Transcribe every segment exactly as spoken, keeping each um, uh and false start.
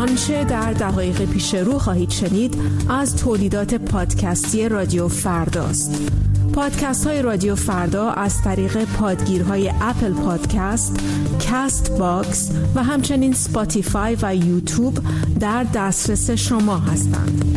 آنچه در دقایق پیش رو خواهید شنید از تولیدات پادکستی رادیو فرداست. پادکست های رادیو فردا از طریق پادگیرهای اپل پادکست، کست باکس و همچنین سپاتیفای و یوتیوب در دسترس شما هستند.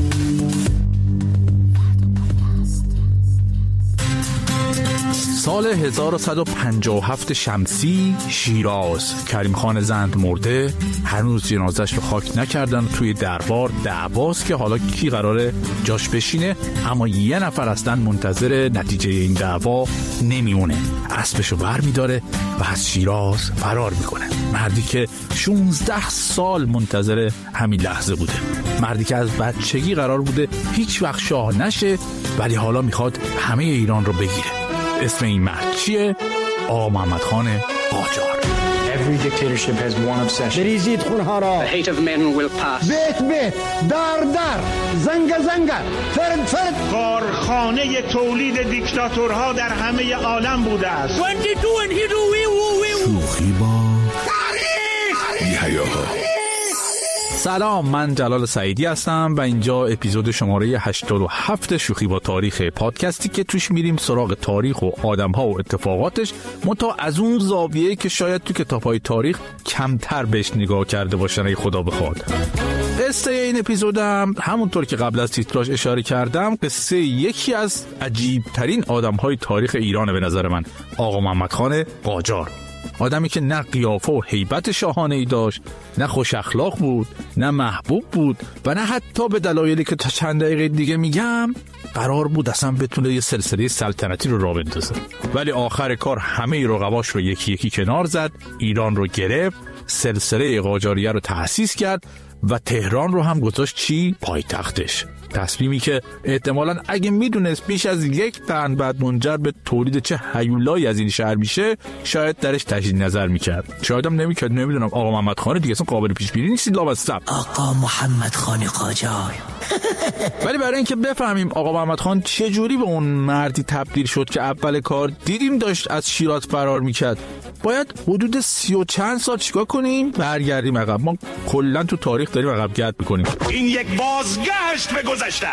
سال هزار و صد و پنجاه و هفت شمسی، شیراز. کریم خان زند مرده، هنوز جنازش رو خاک نکردن. توی دربار دعواست که حالا کی قراره جاش بشینه، اما یه نفر اصلا منتظر نتیجه این دعوا نمیمونه. اسبشو بر میداره و از شیراز فرار میکنه. مردی که شانزده سال منتظر همین لحظه بوده، مردی که از بچگی قرار بوده هیچ وقت شاه نشه، ولی حالا میخواد همه ایران رو بگیره. اسم این مرد چیه؟ آقا محمد خان قاجار. Every dictatorship has one obsession. بریزید خونها را. The hate of men will pass. بیت بیت، دار دار، زنگ زنگ، فرد فرد. کارخانه تولید دیکتاتورها در همه عالم بوده است. شوخی با تاریخ. بی‌حیاها. سلام، من جلال سعیدی هستم و اینجا اپیزود شماره هشتاد و هفت شوخی با تاریخ، پادکستی که توش میریم سراغ تاریخ و آدم‌ها و اتفاقاتش، منتها از اون زاویه‌ای که شاید تو کتاب‌های تاریخ کمتر بهش نگاه کرده باشن ای خدا بخواد. قصه این اپیزودم همونطور که قبل از تیتراژ اشاره کردم، قصه یکی از عجیب‌ترین آدم‌های تاریخ ایرانه به نظر من، آقا محمد خان قاجار. آدمی که نه قیافه و هیبت شاهانه‌ای داشت، نه خوش اخلاق بود، نه محبوب بود و نه حتی به دلایلی که تا چند دقیقه دیگه میگم قرار بود اصلا بتونه یه سلسله سلطنتی رو راه بندازه. ولی آخر کار همه رقباش رو یکی یکی کنار زد، ایران رو گرفت، سلسله قاجاریه رو تأسیس کرد و تهران رو هم گذاشت چی؟ پایتختش. تصمیمی که احتمالاً اگه میدونست بیش از یک قرن بعد منجر به تولید چه هیولایی از این شهر میشه، شاید درش تجدید نظر میکرد. شاید هم نمیکرد. نمیدونم. آقا محمد خان دیگه اصلا قابل پیش بینی نیست. لابستم آقا محمد خان قاجار. ولی برای اینکه بفهمیم آقا محمد خان چه جوری به اون مردی تبدیل شد که اول کار دیدیم داشت از شیراز فرار میکرد، باید حدود سی و چند سال چیکار کنیم؟ برگردیم عقب. ما کلا تو تاریخ داریم عقب گرد میکنیم. این یک بازگشت به گذشته.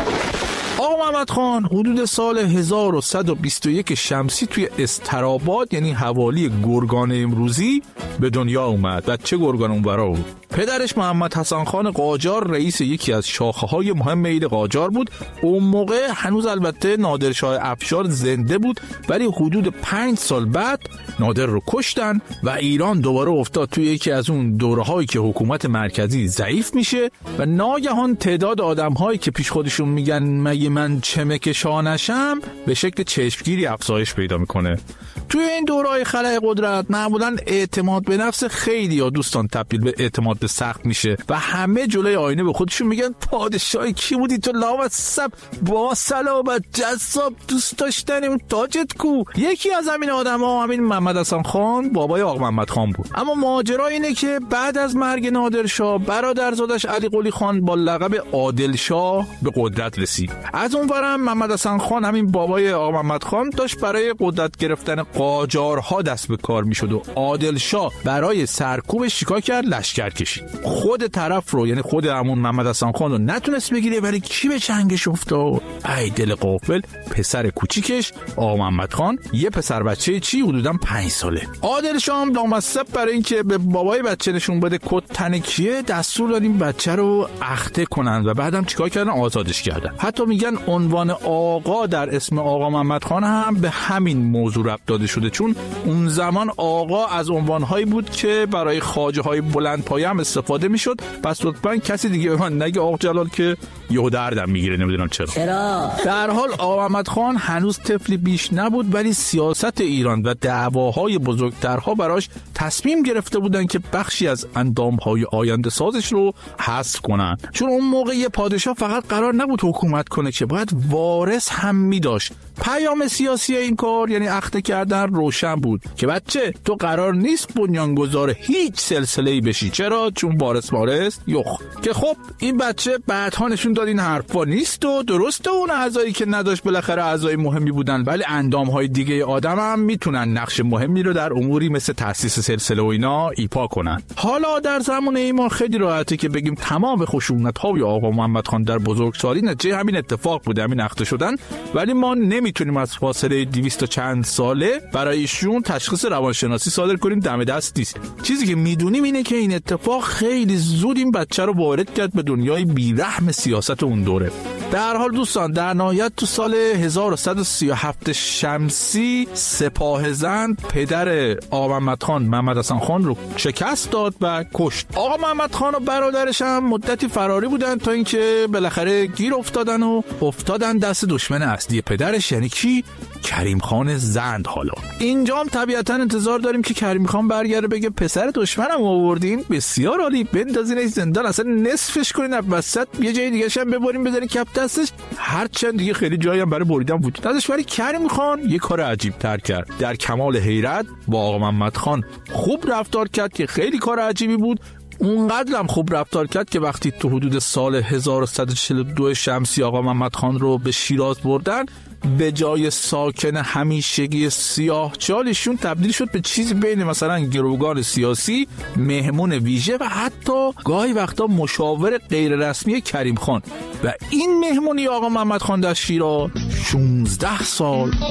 آقا محمد خان حدود سال هزار و صد و بیست و یک شمسی توی استراباد، یعنی حوالی گرگان امروزی، به دنیا اومد. بچه گرگان اونورا بود. پدرش محمد حسن خان قاجار رئیس یکی از شاخه‌های مهم ایل قاجار بود. اون موقع هنوز البته نادرشاه افشار زنده بود، ولی حدود پنج سال بعد نادر رو کشتن و ایران دوباره افتاد توی یکی از اون دوره‌هایی که حکومت مرکزی ضعیف میشه و ناگهان تعداد آدم‌هایی که پیش خودشون میگن مگه من چمک شاه نشم، به شکل چشمگیری افزایش پیدا میکنه. توی این دوره‌های خلأ قدرت معمولاً اعتماد به نفس خیلی یا دوستان تبدیل به اعتماد به سخت میشه و همه جلوی آینه به خودشون میگن پادشاهی کی بودی تو لامصب، با سلامت، جذاب، دوست داشتنی، اون تاجت کو. یکی از همین آدم‌ها همین محمد حسن خان، بابای آقا محمد خان بود. اما ماجرا اینه که بعد از مرگ نادرشاه، برادرزادش علی قلی خان با لقب عادل شاه به قدرت رسید. از اونورم محمد حسن خان، همین بابای آقا محمد خان، داشت برای قدرت گرفتن قاجارها دست به کار میشد و عادل شاه برای سرکوبش چیکار کرد؟ لشکر کشید. خود طرف رو، یعنی خود همون محمد حسن خان رو نتونست بگیره، ولی کی به چنگش افتاد؟ ای دل غافل، پسر کوچیکش آقا محمد خان، یه پسر بچه چی حدوداً پنج ساله. عادل شاه لامصب برای اینکه به بابای بچه نشون بده کد تن کیه، دستور داد این بچه رو اخته کنن و بعدم چیکار کردن؟ آزادش کردن. حتی میگن عنوان آقا در اسم آقا محمد خان هم به همین موضوع ربط داده شده، چون اون زمان آقا از عنوانهایی بود که برای خواجه های بلند پایه هم استفاده میشد. پس لطفاً کسی دیگه به من نگه آقا جلال که یهو دردم میگیره، نمیدونم چرا. چرا؟ در حال آقا محمد خان هنوز طفلی بیش نبود، ولی سیاست ایران و دعواهای بزرگترها براش تصمیم گرفته بودن که بخشی از اندامهای آینده سازش رو حذف کنن. چون اون موقع یه پادشاه فقط قرار نبود حکومت کنه که باید وارث هم می داشت. پیام سیاسی این کار یعنی اخته کردن روشن بود که بچه تو قرار نیست بنیانگذار هیچ سلسله‌ای بشی. چرا؟ شد چون وارث وارث یخ. که خب این بچه بعدها نشون داد این حرفا نیست و درسته اون اعضایی که نداشت بالاخره اعضای مهمی بودن، ولی اندامهای دیگه آدم هم میتونن نقش مهمی رو در اموری مثل تأسیس سلسله و اینا ایفا کنن. حالا در زمان ایمان خیلی راحته که بگیم تمام خشونت‌های آقا محمد خان در بزرگسالی نتیجه همین اتفاق بوده، همین اخته شدن، ولی ما نمیتونیم از فاصله دویست و چند ساله برای ایشون تشخیص روانشناسی صادر کنیم، دم دست نیست. چیزی که میدونیم اینه که این اتفاق خیلی زود این بچه رو وارد کرد به دنیای بیرحم سیاست اون دوره. در حال دوستان در نهایت تو سال هزار و صد و سی و هفت شمسی سپاهزند پدر آقا محمد خان محمد حسن خان رو شکست داد و کشت. آقا محمد خان و برادرش هم مدتی فراری بودن تا اینکه بالاخره گیر افتادن و افتادن دست دشمن اصلی پدرش، یعنی کی؟ کریم خان زند. حالا اینجا هم طبیعتا انتظار داریم که کریم خان برگرده بگه پسر دشمنم آوردین، بسیار عالی، بندازینش زندان، اصلا نصفش کنین، وسط یه جای دیگه هم ببرین بزنین کف دستش، هر چند دیگه خیلی جایی هم برای بریدن وجود نداشت. ولی کریم خان یه کار عجیب تر کرد، در کمال حیرت با آقا محمد خان خوب رفتار کرد که خیلی کار عجیبی بود. اونقدر هم خوب رفتار کرد که وقتی تو حدود سال هزار و صد و چهل و دو شمسی آقا محمد خان رو به شیراز بردن، به جای ساکن همیشگی سیاه چالشون تبدیل شد به چیزی بین مثلا گروگان سیاسی، مهمون ویژه و حتی گاهی وقتا مشاور غیر رسمی کریم خان. و این مهمونی آقا محمد خان در شیراز شانزده سال